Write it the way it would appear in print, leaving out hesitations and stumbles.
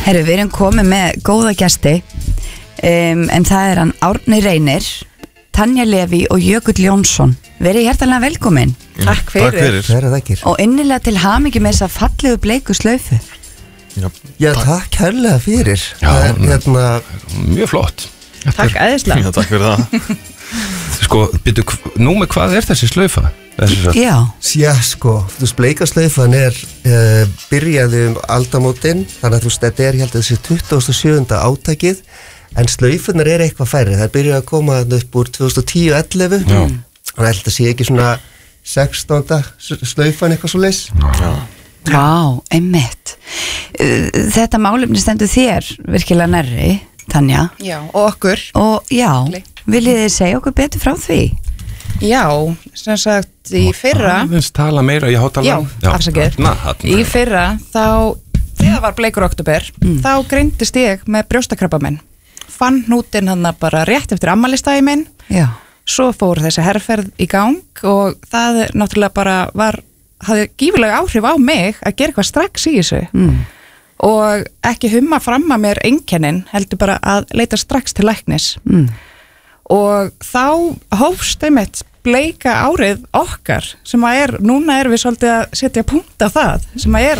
Herru, við erum komið með góða gesti en það hann Árni Reynir, Tanja Leví og Jökull Jónsson. Verið hjertanlega velkomin. Takk fyrir. Og innilega til hamingju með þessa fallegu bleiku slaufu. Já, takk kærlega fyrir. Já, mjög flott. Takk æðislega. Já, takk fyrir það. Sko, byrju, númer hvað þessi slaufa? Já, sko, þú veist, bleika slaufan byrjaði aldamótin, þannig að þú veist, þetta ég held að þessi 27. átakið, en slaufunar eitthvað færri, það byrjaði að koma upp úr 2010-11, þannig að þetta sé ekki svona 16. slaufan eitthvað svo leys. Já, einmitt. Þetta málefni stendur þér virkilega nærri, Tanja. Já, og okkur. Og já, viljið þið segja okkur betur frá því? Já, sem sagt í fyrra tala meira í hátala. Já, afsakið. Í fyrra, þegar var bleikur október, þá greindist ég með brjóstakrabbamein. Fann hnútinn hann bara rétt eftir afmælistaginn minn. Já. Svo fór þessi herferð í gang og það náttúrulega bara hafði gífurlega áhrif á mig að gera eitthvað strax í þessu. Og ekki humma fram að mér einkennin, heldur bara að leita strax til læknis. Og þá hófst einmitt bleika árið okkar sem núna erum við svolítið að setja punkt á það sem